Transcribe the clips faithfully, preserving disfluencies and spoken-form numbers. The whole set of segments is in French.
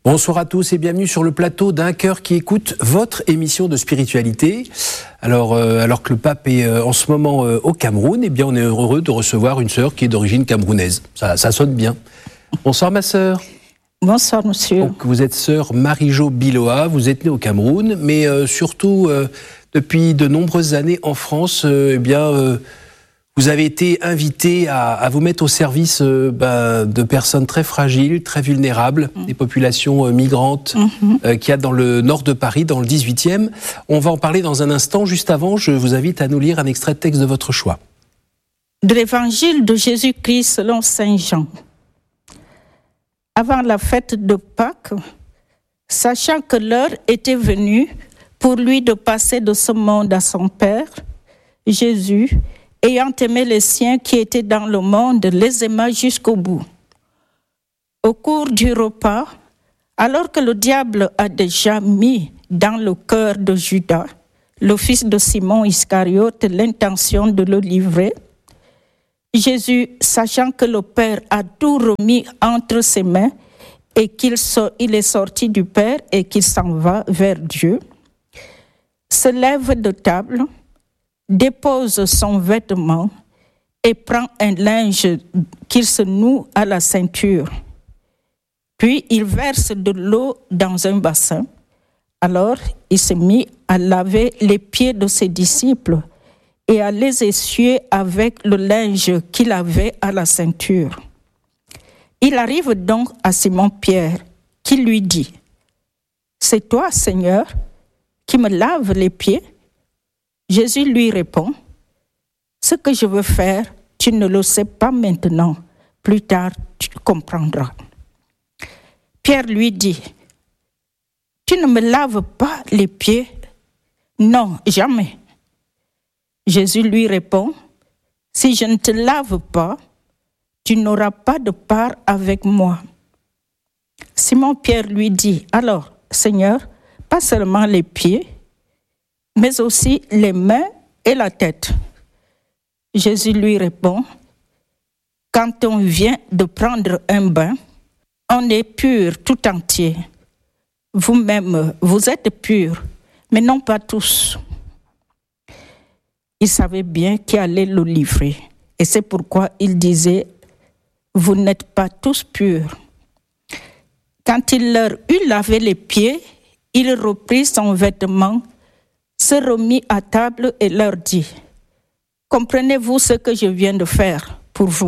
Bonsoir à tous et bienvenue sur le plateau d'Un cœur qui écoute, votre émission de spiritualité. Alors, euh, alors que le pape est euh, en ce moment euh, au Cameroun, eh bien on est heureux de recevoir une sœur qui est d'origine camerounaise. Ça, ça sonne bien. Bonsoir ma sœur. Bonsoir monsieur. Donc, vous êtes sœur Marie-Jo Biloa, vous êtes née au Cameroun, mais euh, surtout euh, depuis de nombreuses années en France, euh, eh bien... Euh, Vous avez été invité à, à vous mettre au service euh, bah, de personnes très fragiles, très vulnérables, mmh. des populations euh, migrantes mmh. euh, qu'il y a dans le nord de Paris, dans le dix-huitième. On va en parler dans un instant. Juste avant, je vous invite à nous lire un extrait de texte de votre choix. De l'évangile de Jésus-Christ selon saint Jean. Avant la fête de Pâques, sachant que l'heure était venue pour lui de passer de ce monde à son Père, Jésus, ayant aimé les siens qui étaient dans le monde, les aima jusqu'au bout. Au cours du repas, alors que le diable a déjà mis dans le cœur de Judas, le fils de Simon Iscariote, l'intention de le livrer, Jésus, sachant que le Père a tout remis entre ses mains et qu'il so- il est sorti du Père et qu'il s'en va vers Dieu, se lève de table, dépose son vêtement et prend un linge qu'il se noue à la ceinture. Puis il verse de l'eau dans un bassin. Alors il se mit à laver les pieds de ses disciples et à les essuyer avec le linge qu'il avait à la ceinture. Il arrive donc à Simon-Pierre qui lui dit : « C'est toi, Seigneur, qui me laves les pieds ? » Jésus lui répond : « Ce que je veux faire, tu ne le sais pas maintenant. Plus tard, tu comprendras. » Pierre lui dit : « Tu ne me laves pas les pieds ? Non, jamais. » Jésus lui répond : « Si je ne te lave pas, tu n'auras pas de part avec moi. » Simon-Pierre lui dit : « Alors, Seigneur, pas seulement les pieds, mais aussi les mains et la tête. » Jésus lui répond : « Quand on vient de prendre un bain, on est pur tout entier. Vous-même, vous êtes purs, mais non pas tous. » Il savait bien qui allait le livrer, et c'est pourquoi il disait : « Vous n'êtes pas tous purs. » Quand il leur eut lavé les pieds, il reprit son vêtement, se remit à table et leur dit : « Comprenez-vous ce que je viens de faire pour vous ?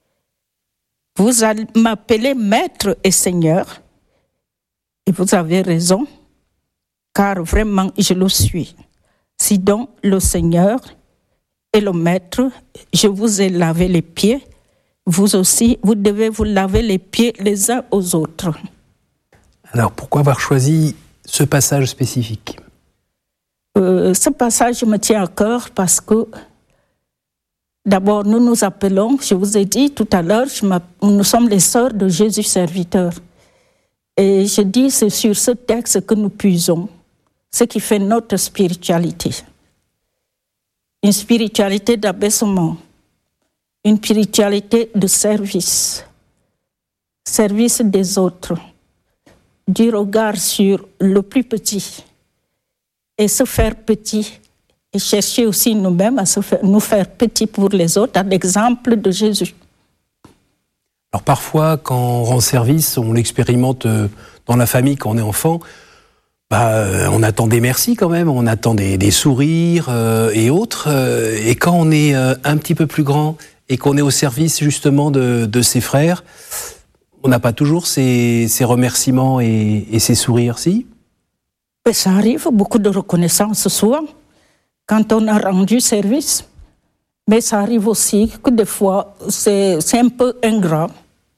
Vous allez m'appeler maître et seigneur, et vous avez raison, car vraiment je le suis. Si donc le Seigneur et le maître, je vous ai lavé les pieds, vous aussi, vous devez vous laver les pieds les uns aux autres. » Alors pourquoi avoir choisi ce passage spécifique ? Euh, ce passage me tient à cœur parce que, d'abord, nous nous appelons, je vous ai dit tout à l'heure, je nous sommes les sœurs de Jésus serviteur. Et je dis, c'est sur ce texte que nous puisons, ce qui fait notre spiritualité. Une spiritualité d'abaissement, une spiritualité de service, service des autres, du regard sur le plus petit, et se faire petit, et chercher aussi nous-mêmes à se faire, nous faire petits pour les autres, à l'exemple de Jésus. Alors parfois, quand on rend service, on l'expérimente dans la famille quand on est enfant, bah, on attend des merci quand même, on attend des, des sourires euh, et autres. Euh, et quand on est euh, un petit peu plus grand et qu'on est au service justement de, de ses frères, on n'a pas toujours ces, ces remerciements et, et ces sourires, si ? Mais ça arrive, beaucoup de reconnaissance souvent, quand on a rendu service. Mais ça arrive aussi que des fois, c'est, c'est un peu ingrat.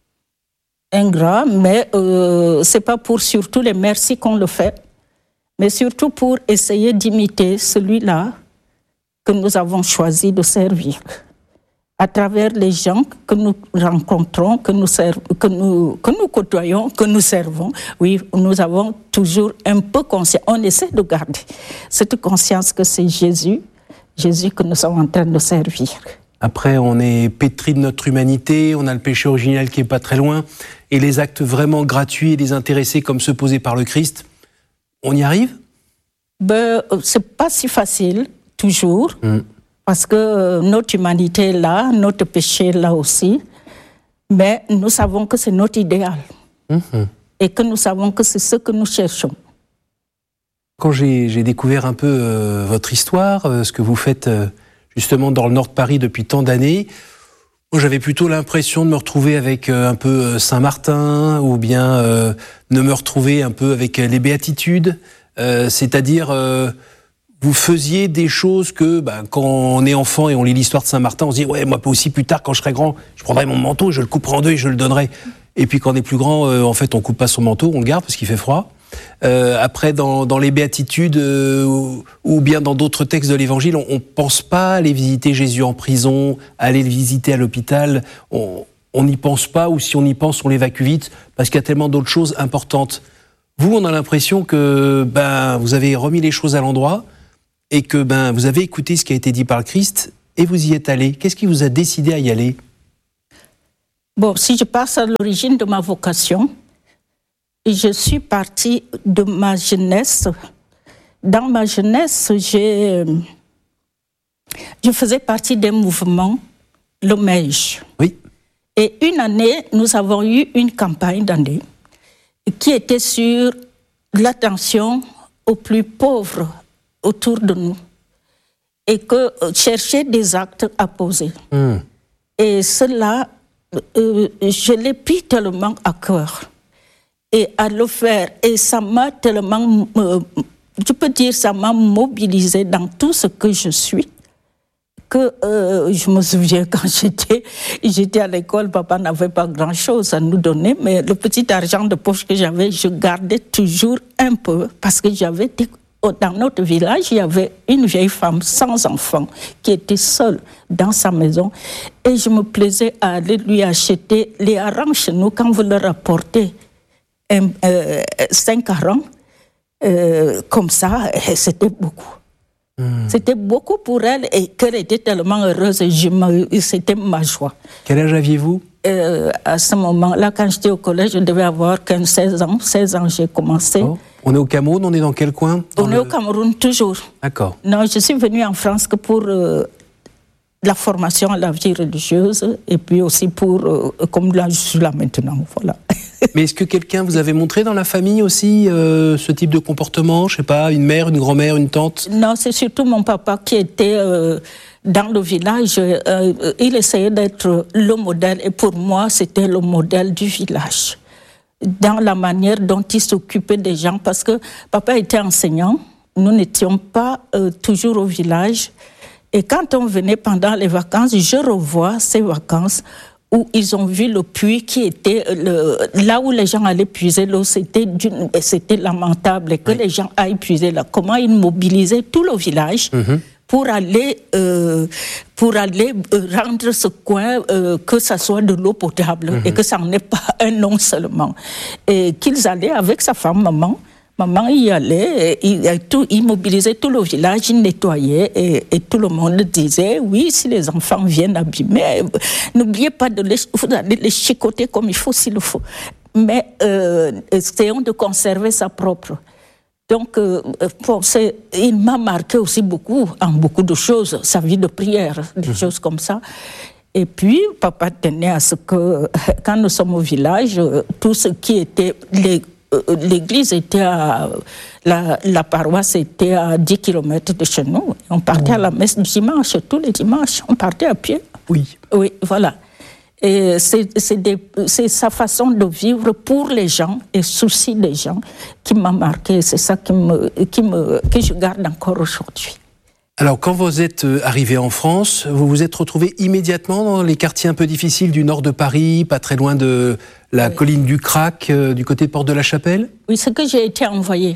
Ingrat, mais euh, c'est pas pour surtout les merci qu'on le fait, mais surtout pour essayer d'imiter celui-là que nous avons choisi de servir. À travers les gens que nous rencontrons, que nous, serv- que nous, que nous côtoyons, que nous servons, oui, nous avons toujours un peu conscience, on essaie de garder cette conscience que c'est Jésus, Jésus que nous sommes en train de servir. Après, on est pétri de notre humanité, on a le péché originel qui est pas très loin, et les actes vraiment gratuits et désintéressés comme ceux posés par le Christ, on y arrive ? Ben, c'est pas si facile, toujours, mmh. parce que notre humanité est là, notre péché est là aussi, mais nous savons que c'est notre idéal, mmh. et que nous savons que c'est ce que nous cherchons. Quand j'ai, j'ai découvert un peu euh, votre histoire, euh, ce que vous faites euh, justement dans le nord de Paris depuis tant d'années, moi, j'avais plutôt l'impression de me retrouver avec euh, un peu euh, Saint-Martin, ou bien euh, de me retrouver un peu avec les béatitudes, euh, c'est-à-dire euh, vous faisiez des choses que bah, quand on est enfant et on lit l'histoire de Saint-Martin, on se dit ouais, moi aussi plus tard quand je serai grand, je prendrai mon manteau, je le couperai en deux et je le donnerai. Et puis quand on est plus grand, euh, en fait on coupe pas son manteau, on le garde parce qu'il fait froid. Euh, après, dans, dans les béatitudes euh, ou, ou bien dans d'autres textes de l'Évangile, on ne pense pas à aller visiter Jésus en prison, à aller le visiter à l'hôpital. On n'y pense pas, ou si on y pense, on l'évacue vite parce qu'il y a tellement d'autres choses importantes. Vous, on a l'impression que ben, vous avez remis les choses à l'endroit et que ben, vous avez écouté ce qui a été dit par le Christ et vous y êtes allé. Qu'est-ce qui vous a décidé à y aller ? Bon, si je passe à l'origine de ma vocation, je suis partie de ma jeunesse. Dans ma jeunesse, j'ai, je faisais partie d'un mouvement, le M E J. Oui. Et une année, nous avons eu une campagne d'année qui était sur l'attention aux plus pauvres autour de nous et que chercher des actes à poser. Mm. Et cela, euh, je l'ai pris tellement à cœur. Et à le faire, et ça m'a tellement, euh, je peux dire, ça m'a mobilisée dans tout ce que je suis, que euh, je me souviens quand j'étais, j'étais à l'école, papa n'avait pas grand-chose à nous donner, mais le petit argent de poche que j'avais, je gardais toujours un peu, parce que j'avais, dans notre village, il y avait une vieille femme sans enfant, qui était seule dans sa maison, et je me plaisais à aller lui acheter les harengs chez nous, quand vous leur apportez Un, euh, cinq harengs, euh, comme ça, c'était beaucoup. Mmh. C'était beaucoup pour elle et qu'elle était tellement heureuse et je me, c'était ma joie. Quel âge aviez-vous ? euh, À ce moment-là, quand j'étais au collège, je devais avoir quinze seize ans. seize ans, j'ai commencé. Oh. On est au Cameroun, on est dans quel coin ? dans On le... est au Cameroun, toujours. D'accord. Non, je suis venue en France que pour euh, la formation à la vie religieuse et puis aussi pour, euh, comme là, je suis là maintenant, voilà. Mais est-ce que quelqu'un vous avait montré dans la famille aussi euh, ce type de comportement ? Je sais pas, une mère, une grand-mère, une tante ? Non, c'est surtout mon papa qui était euh, dans le village. Euh, il essayait d'être le modèle et pour moi, c'était le modèle du village. Dans la manière dont il s'occupait des gens, parce que papa était enseignant, nous n'étions pas euh, toujours au village. Et quand on venait pendant les vacances, je revois ces vacances où ils ont vu le puits qui était le, là où les gens allaient puiser l'eau, c'était, d'une, c'était lamentable et que oui. les gens aillent puiser là. Comment ils mobilisaient tout le village mm-hmm. pour aller, euh, pour aller rendre ce coin, euh, que ça soit de l'eau potable mm-hmm. et que ça n'en est pas un nom seulement. Et qu'ils allaient avec sa femme, maman, Maman y allait, il, tout, il mobilisait tout le village, il nettoyait et, et tout le monde disait, oui, si les enfants viennent abîmer, n'oubliez pas de les, vous allez les chicoter comme il faut s'il le faut. Mais euh, essayons de conserver sa propre. Donc, euh, bon, c'est, il m'a marqué aussi beaucoup, en beaucoup de choses, sa vie de prière, des mmh. choses comme ça. Et puis, papa tenait à ce que, quand nous sommes au village, tout ce qui était... les L'église était à... La, la paroisse était à dix kilomètres de chez nous. On partait oh. à la messe du dimanche, tous les dimanches. On partait à pied. Oui. Oui, voilà. Et c'est, c'est, des, c'est sa façon de vivre pour les gens et souci des gens qui m'a marqué. C'est ça qui me, qui me, que je garde encore aujourd'hui. Alors, quand vous êtes arrivé en France, vous vous êtes retrouvé immédiatement dans les quartiers un peu difficiles du nord de Paris, pas très loin de la oui. colline du Crac, euh, du côté de Porte de la Chapelle ? Oui, c'est que j'ai été envoyée.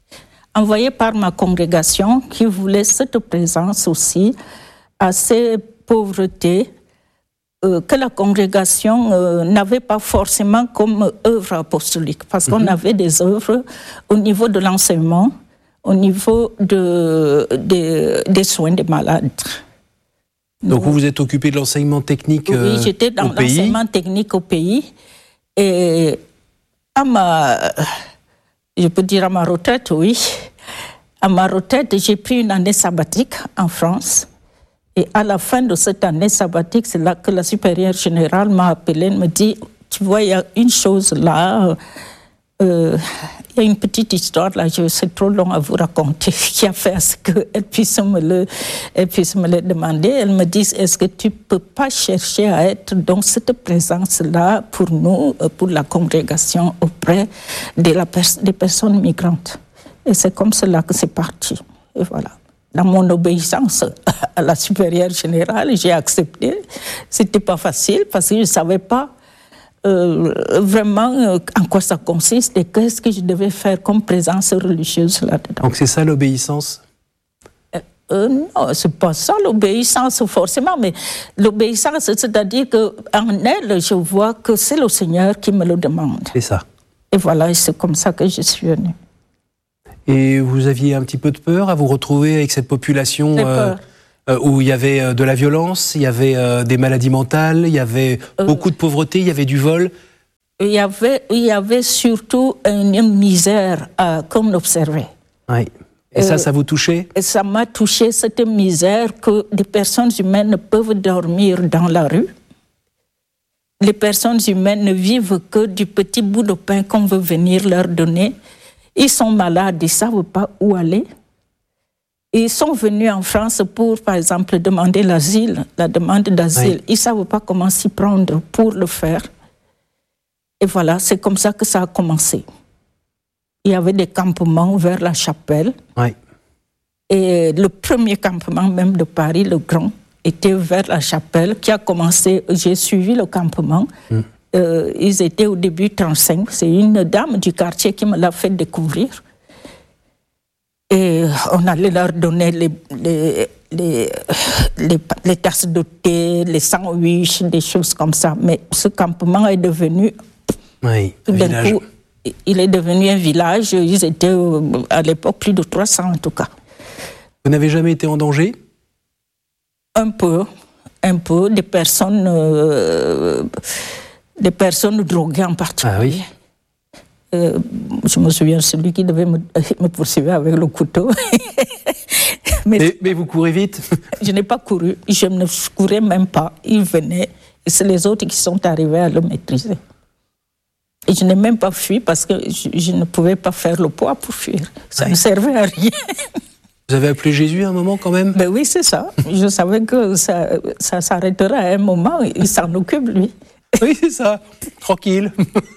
Envoyée par ma congrégation qui voulait cette présence aussi à ces pauvretés euh, que la congrégation euh, n'avait pas forcément comme œuvre apostolique. Parce qu'on mm-hmm. avait des œuvres au niveau de l'enseignement, au niveau de, de, des soins des malades. Donc vous vous êtes occupé de l'enseignement technique euh, Oui, j'étais dans au pays. l'enseignement technique au pays. Et à ma, je peux dire à ma retraite, oui. À ma retraite, j'ai pris une année sabbatique en France. Et à la fin de cette année sabbatique, c'est là que la supérieure générale m'a appelée et me dit, tu vois, il y a une chose là, euh, il y a une petite histoire là, je, c'est trop long à vous raconter, qui a fait à ce qu'elle puisse me le, elle puisse me le demander. Elle me dit, est-ce que tu ne peux pas chercher à être dans cette présence-là pour nous, pour la congrégation auprès de la pers- des personnes migrantes? Et c'est comme cela que c'est parti. Et voilà. Dans mon obéissance à la supérieure générale, j'ai accepté. C'était pas facile parce que je ne savais pas euh, vraiment euh, en quoi ça consiste et qu'est-ce que je devais faire comme présence religieuse là-dedans. Donc c'est ça l'obéissance? euh, euh, Non, c'est pas ça l'obéissance forcément, mais l'obéissance, c'est-à-dire qu'en elle, je vois que c'est le Seigneur qui me le demande. C'est ça. Et voilà, et c'est comme ça que je suis venue. Et vous aviez un petit peu de peur à vous retrouver avec cette population euh, euh, où il y avait euh, de la violence, il y avait euh, des maladies mentales, il y avait euh, beaucoup de pauvreté, il y avait du vol? Il y avait, il y avait surtout une misère euh, qu'on observait. Oui. Et euh, ça, ça vous touchait? Et ça m'a touché, cette misère que des personnes humaines peuvent dormir dans la rue. Les personnes humaines ne vivent que du petit bout de pain qu'on veut venir leur donner. Ils sont malades, ils ne savent pas où aller. Ils sont venus en France pour, par exemple, demander l'asile, la demande d'asile. Oui. Ils ne savent pas comment s'y prendre pour le faire. Et voilà, c'est comme ça que ça a commencé. Il y avait des campements vers la chapelle. Oui. Et le premier campement même de Paris, le grand, était vers la chapelle, qui a commencé, j'ai suivi le campement. Mm. Euh, ils étaient au début trente-cinq. C'est une dame du quartier qui me l'a fait découvrir. Et on allait leur donner les, les, les, les, les tasses de thé, les sandwichs, des choses comme ça. Mais ce campement est devenu... Oui, tout d'un village. Coup, il est devenu un village. Ils étaient, à l'époque, plus de trois cents en tout cas. Vous n'avez jamais été en danger? Un peu. Un peu. Des personnes... Euh, des personnes droguées en particulier. Ah oui. Euh, je me souviens de celui qui devait me, me poursuivre avec le couteau. mais, mais, mais vous courez vite? Je n'ai pas couru, je ne courais même pas. Il venait, et c'est les autres qui sont arrivés à le maîtriser. Et je n'ai même pas fui parce que je, je ne pouvais pas faire le poids pour fuir. Ça oui. ne servait à rien. Vous avez appelé Jésus à un moment quand même? Ben oui, c'est ça. Je savais que ça, ça s'arrêterait à un moment, il s'en occupe lui. Oui, c'est ça, tranquille.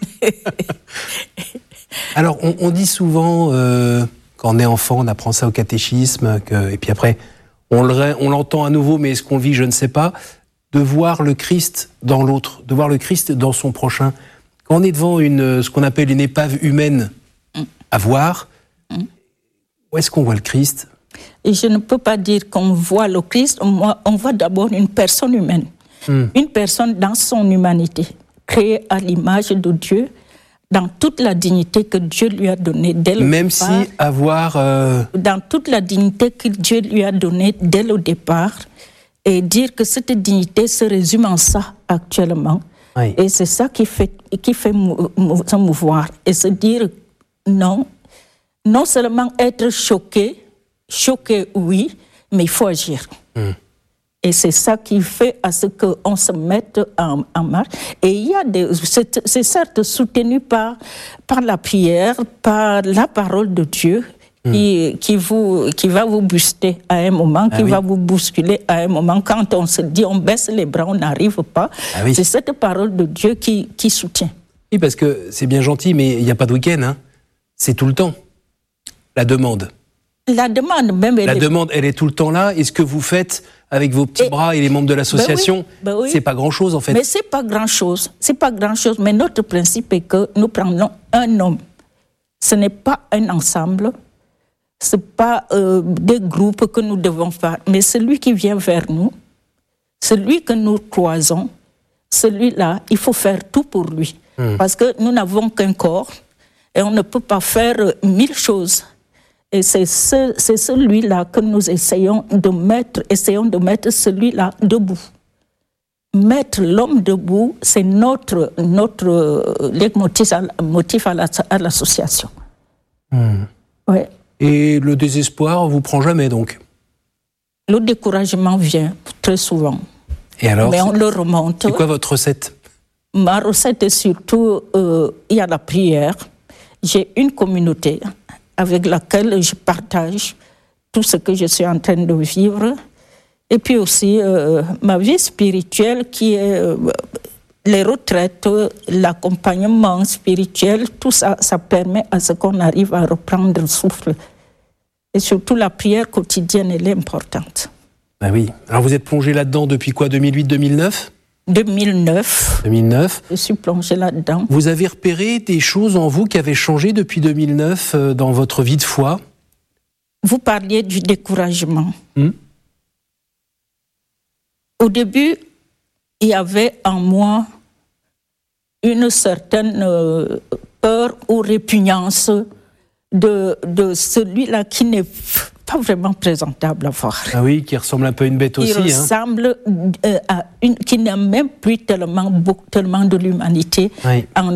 Alors, on, on dit souvent, euh, quand on est enfant, on apprend ça au catéchisme, que, et puis après, on, le, on l'entend à nouveau, mais est-ce qu'on le vit, je ne sais pas, de voir le Christ dans l'autre, de voir le Christ dans son prochain. Quand on est devant une, ce qu'on appelle une épave humaine à voir, mm. où est-ce qu'on voit le Christ? Et je ne peux pas dire qu'on voit le Christ, on voit d'abord une personne humaine. Mmh. Une personne dans son humanité, créée à l'image de Dieu, dans toute la dignité que Dieu lui a donnée dès le Même départ. Même si avoir... Euh... Dans toute la dignité que Dieu lui a donnée dès le départ, et dire que cette dignité se résume en ça actuellement. Oui. Et c'est ça qui fait, qui fait mou- mou- se mouvoir. Et se dire non, non seulement être choqué, choqué oui, mais il faut agir. Mmh. Et c'est ça qui fait à ce qu'on se mette en, en marche. Et il y a des, c'est, c'est certes soutenu par, par la prière, par la parole de Dieu, mmh. qui, qui, vous, qui va vous booster à un moment, ah qui oui. va vous bousculer à un moment. Quand on se dit, on baisse les bras, on n'arrive pas. Ah oui. C'est cette parole de Dieu qui, qui soutient. Oui, parce que c'est bien gentil, mais il n'y a pas de week-end. Hein. C'est tout le temps, la demande. La demande, même... Elle la est... demande, elle est tout le temps là. Et ce que vous faites avec vos petits et, bras et les membres de l'association, ben oui, ben oui. c'est pas grand-chose en fait. Mais c'est pas grand-chose, c'est pas grand-chose. Mais notre principe est que nous prenons un homme. Ce n'est pas un ensemble, c'est pas euh, des groupes que nous devons faire, mais celui qui vient vers nous, celui que nous croisons, celui-là, il faut faire tout pour lui. Hum. Parce que nous n'avons qu'un corps et on ne peut pas faire mille choses. Et c'est, ce, c'est celui-là que nous essayons de mettre, essayons de mettre celui-là debout. Mettre l'homme debout, c'est notre, notre motif à, la, à l'association. Mmh. Ouais. Et le désespoir vous prend jamais, donc? Le découragement vient très souvent. Et alors, mais on le remonte. C'est quoi votre recette? Ma recette est surtout, euh, il y a la prière. J'ai une communauté avec laquelle je partage tout ce que je suis en train de vivre. Et puis aussi euh, ma vie spirituelle qui est euh, les retraites, l'accompagnement spirituel, tout ça, ça permet à ce qu'on arrive à reprendre le souffle. Et surtout la prière quotidienne, elle est importante. Ah oui. Alors vous êtes plongé là-dedans depuis quoi, deux mille huit deux mille neuf? deux mille neuf. deux mille neuf. Je suis plongée là-dedans. Vous avez repéré des choses en vous qui avaient changé depuis deux mille neuf euh, dans votre vie de foi? Vous parliez du découragement. Hmm. Au début, il y avait en moi une certaine euh, peur ou répugnance de, de celui-là qui n'est pas vraiment présentable à voir. Ah oui, qui ressemble un peu à une bête aussi. Il ressemble hein. euh, à une qui n'a même plus tellement, beaucoup, tellement de l'humanité. Oui. En